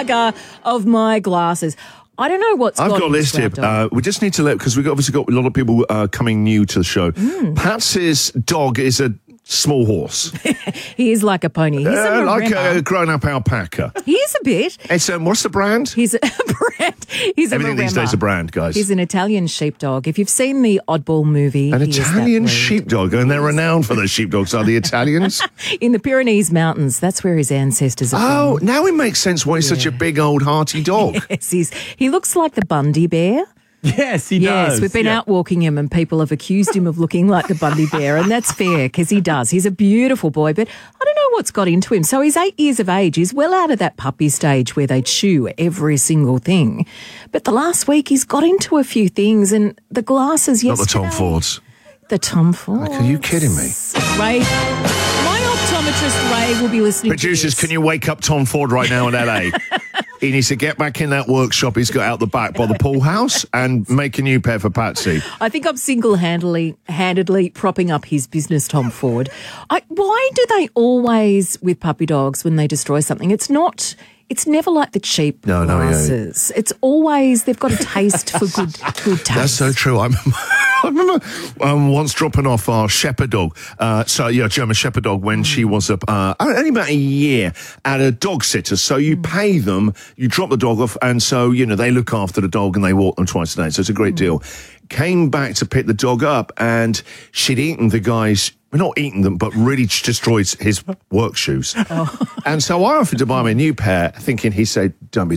saga of my glasses. I don't know what's I've got a list here. We just need to because we've obviously got a lot of people coming new to the show. Patsy's dog is a small horse. He is like a pony. He's a like a grown-up alpaca. He is a bit. It's what's the brand? He's a brand. He's everything these days is a brand, guys. He's an Italian sheepdog. If you've seen the Oddball movie, an Italian sheepdog, and they're renowned for those sheepdogs. Are the Italians in the Pyrenees Mountains? That's where his ancestors are from. Oh, now it makes sense why he's such a big old hearty dog. Yes, he looks like the Bundy bear. Yes, he does. Yes, we've been out walking him and people have accused him of looking like the Bundy bear, and that's fair because he does. He's a beautiful boy, but I don't know what's got into him. So he's 8 years of age. He's well out of that puppy stage where they chew every single thing. But the last week he's got into a few things, and the glasses yesterday... Not the Tom Fords. The Tom Fords. Are you kidding me? Ray, my optometrist Ray will be listening Producers, to this. can you wake up Tom Ford right now in LA? He needs to get back in that workshop he's got out the back by the pool house and make a new pair for Patsy. I think I'm single-handedly propping up his business, Tom Ford. Why do they always, with puppy dogs, when they destroy something, it's never like the cheap glasses. It's always, they've got a taste for good taste. That's so true. I remember once dropping off our shepherd dog, German shepherd dog, when she was only about a year at a dog sitter. So you pay them, you drop the dog off, and so, they look after the dog and they walk them twice a day. So it's a great deal. Came back to pick the dog up and she'd eaten the guy's, not eaten them, but really destroyed his work shoes. And so I offered to buy him a new pair, thinking he'd say, don't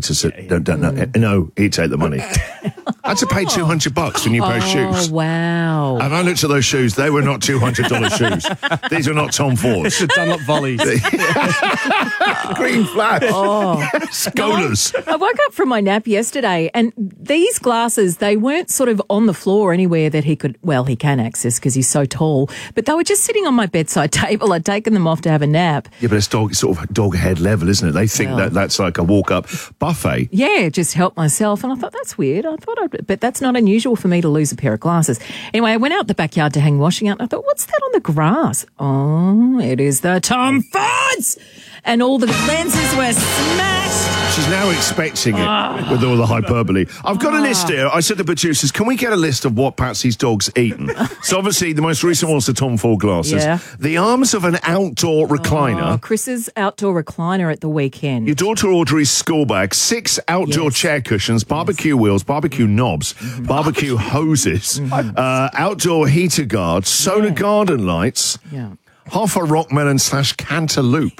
no, he'd take the money. I had to pay $200 for a new pair of shoes. Oh, wow. And I looked at those shoes, they were not $200 shoes. These were not Tom Fords. The Dunlop Volleys. Green flash. Scholars. I woke up from my nap yesterday and these glasses, they weren't sort of on the floor anywhere that he can access because he's so tall, but they were just sitting on my bedside table. I'd taken them off to have a nap. Yeah, but it's sort of dog head level, isn't it? They think that's like a walk-up buffet. Yeah, just help myself. And I thought, that's weird. But that's not unusual for me to lose a pair of glasses. Anyway, I went out the backyard to hang washing out and I thought, what's that on the grass? Oh, it is the Tom Fords! And all the lenses were smashed. She's now expecting it with all the hyperbole. I've got a list here. I said to producers, can we get a list of what Patsy's dog's eaten? So obviously the most recent one's the Tom Ford glasses. Yeah. The arms of an outdoor recliner. Chris's outdoor recliner at the weekend. Your daughter Audrey's school bag, 6 outdoor chair cushions, barbecue wheels, barbecue knobs, barbecue hoses, outdoor heater guards, solar garden lights. Yeah. Half a rock melon / cantaloupe.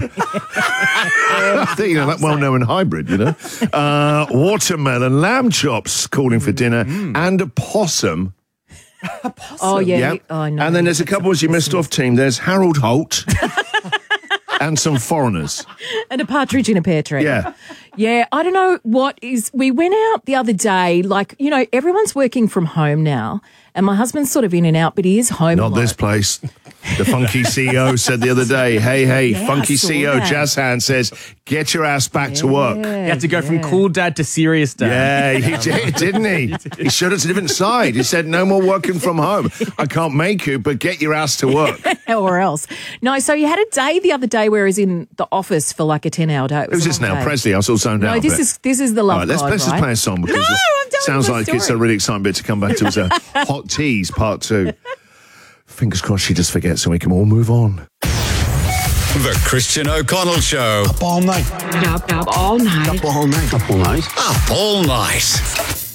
That well-known hybrid, watermelon, lamb chops calling for dinner, and a possum. Oh, yeah. Yep. And then there's a couple as you missed off, team. There's Harold Holt and some foreigners. And a partridge in a pear tree. Yeah. Yeah, I don't know we went out the other day, everyone's working from home now, and my husband's sort of in and out, but he is home a lot. Not this place. The funky CEO said the other day, hey, funky CEO, that. jazz hand says, get your ass back to work. You had to go from cool dad to serious dad. Yeah, he did, didn't he? He showed us a different side. He said, no more working from home. I can't make you, but get your ass to work. Or else. No, so you had a day the other day where he's in the office for like a 10-hour day. Who's this now? Presley? I was all zoned out. No, this is the love let's just play a song because sounds like it's a really exciting bit to come back to. It's a Hot Teas Part 2. Fingers crossed she just forgets so we can all move on. The Christian O'Connell Show. Up all night. Up all night. Up all night. Up all night.